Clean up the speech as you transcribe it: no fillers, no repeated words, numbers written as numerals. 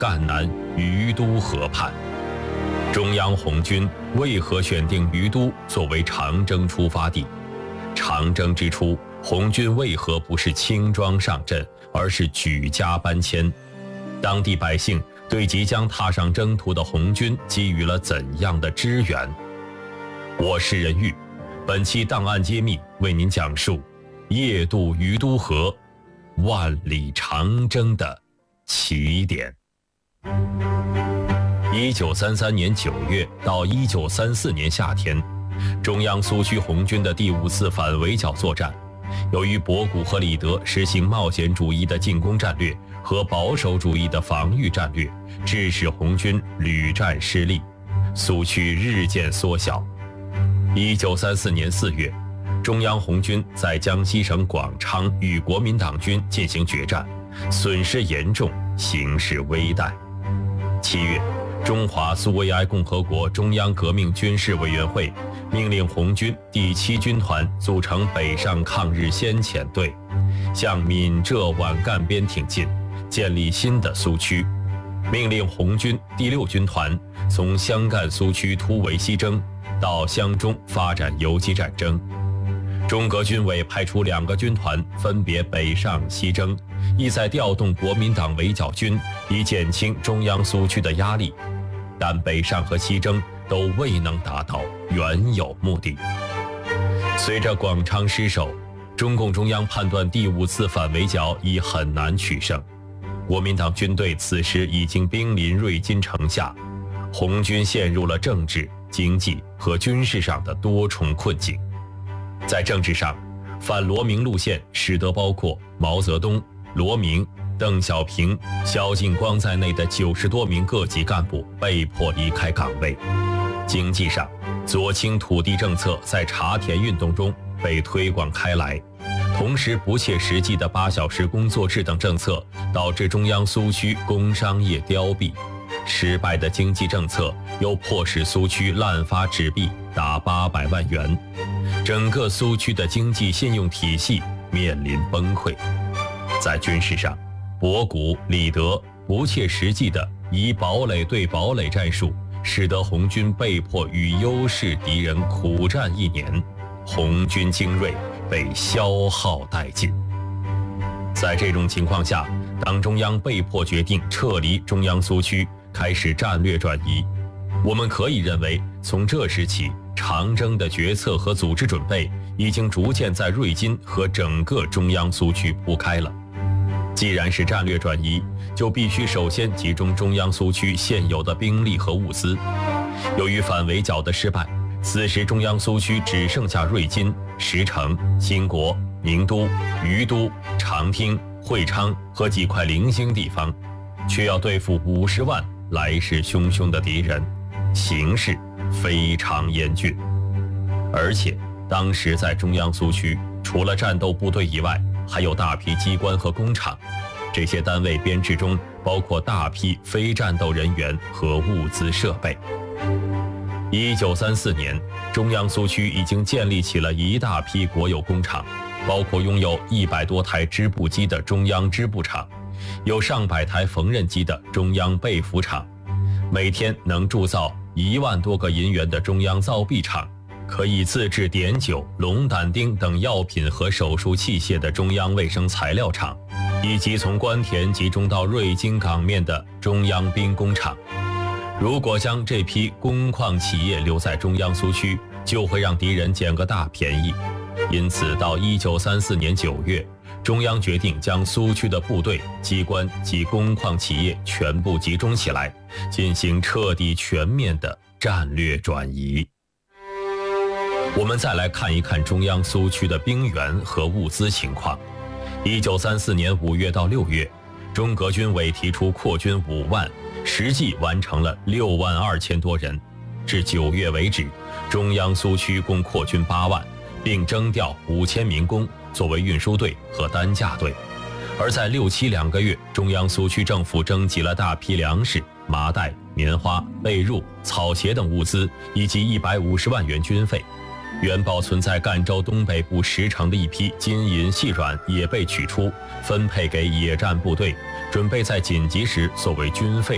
赣南于都河畔。中央红军为何选定于都作为长征出发地？长征之初，红军为何不是轻装上阵，而是举家搬迁？当地百姓对即将踏上征途的红军给予了怎样的支援？我是任玉，本期档案揭秘为您讲述夜渡于都河，万里长征的起点。1933年9月到1934年夏天，中央苏区红军的第5次反围剿作战，由于博古和李德实行冒险主义的进攻战略和保守主义的防御战略，致使红军屡战失利，苏区日渐缩小。1934年4月，中央红军在江西省广昌与国民党军进行决战，损失严重，形势危殆。7月，中华苏维埃共和国中央革命军事委员会命令红军第7军团组成北上抗日先遣队，向闽浙皖赣边挺进，建立新的苏区。命令红军第6军团从湘赣苏区突围西征，到湘中发展游击战争。中革军委派出2个军团分别北上西征，意在调动国民党围剿军，以减轻中央苏区的压力，但北上和西征都未能达到原有目的。随着广昌失守，中共中央判断第5次反围剿已很难取胜，国民党军队此时已经兵临瑞金城下，红军陷入了政治、经济和军事上的多重困境。在政治上，反罗明路线使得包括毛泽东、罗明、邓小平、萧劲光在内的90多名各级干部被迫离开岗位。经济上，左倾土地政策在茶田运动中被推广开来，同时不切实际的8小时工作制等政策导致中央苏区工商业凋敝，失败的经济政策又迫使苏区滥发纸币达800万元，整个苏区的经济信用体系面临崩溃。在军事上，博古、李德不切实际地以堡垒对堡垒战术，使得红军被迫与优势敌人苦战1年，红军精锐被消耗殆尽。在这种情况下，党中央被迫决定撤离中央苏区，开始战略转移。我们可以认为，从这时起，长征的决策和组织准备已经逐渐在瑞金和整个中央苏区铺开了。既然是战略转移，就必须首先集中中央苏区现有的兵力和物资。由于反围剿的失败，此时中央苏区只剩下瑞金、石城、兴国、宁都、于都、长汀、会昌和几块零星地方，却要对付50万来势汹汹的敌人，形势非常严峻。而且当时在中央苏区，除了战斗部队以外，还有大批机关和工厂，这些单位编制中包括大批非战斗人员和物资设备。1934年，中央苏区已经建立起了一大批国有工厂，包括拥有100多台织布机的中央织布厂，有上百台缝纫机的中央被服厂，每天能铸造1万多个银元的中央造币厂，可以自制碘酒、龙胆丁等药品和手术器械的中央卫生材料厂，以及从关田集中到瑞金港面的中央兵工厂。如果将这批工矿企业留在中央苏区，就会让敌人捡个大便宜。因此到1934年9月，中央决定将苏区的部队、机关及工矿企业全部集中起来，进行彻底全面的战略转移。我们再来看一看中央苏区的兵源和物资情况。1934年5月到6月，中革军委提出扩军5万，实际完成了6万2千多人。至9月为止，中央苏区共扩军8万，并征调5000民工作为运输队和担架队。而在6、72个月，中央苏区政府征集了大批粮食、麻袋、棉花、被褥、草鞋等物资，以及150万元军费。原保存在赣州东北部石城的一批金银细软也被取出，分配给野战部队，准备在紧急时作为军费